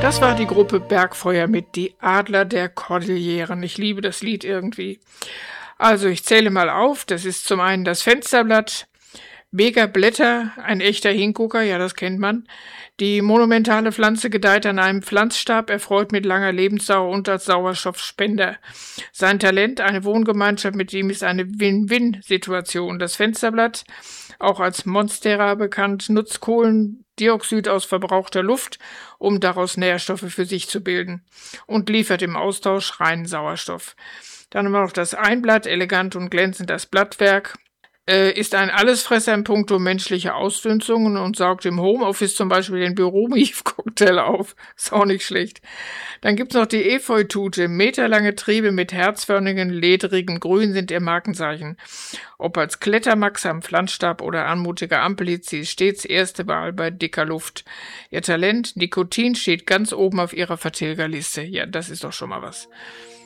Das war die Gruppe Bergfeuer mit Die Adler der Kordilleren. Ich liebe das Lied irgendwie. Also ich zähle mal auf. Das ist zum einen das Fensterblatt, Mega Blätter, ein echter Hingucker, ja, das kennt man. Die monumentale Pflanze gedeiht an einem Pflanzstab, erfreut mit langer Lebensdauer und als Sauerstoffspender. Sein Talent, eine Wohngemeinschaft mit ihm, ist eine Win-Win-Situation. Das Fensterblatt, auch als Monstera bekannt, nutzt Kohlendioxid aus verbrauchter Luft, um daraus Nährstoffe für sich zu bilden und liefert im Austausch reinen Sauerstoff. Dann haben wir noch das Einblatt, elegant und glänzend das Blattwerk. Ist ein Allesfresser in puncto menschliche Ausdünstungen und saugt im Homeoffice zum Beispiel den Büromief-Cocktail auf. Ist auch nicht schlecht. Dann gibt's noch die Efeutute. Meterlange Triebe mit herzförmigen, ledrigem Grün sind ihr Markenzeichen. Ob als Klettermax am Pflanzstab oder anmutiger Ampelliz, sie ist stets erste Wahl bei dicker Luft. Ihr Talent, Nikotin, steht ganz oben auf ihrer Vertilgerliste. Ja, das ist doch schon mal was.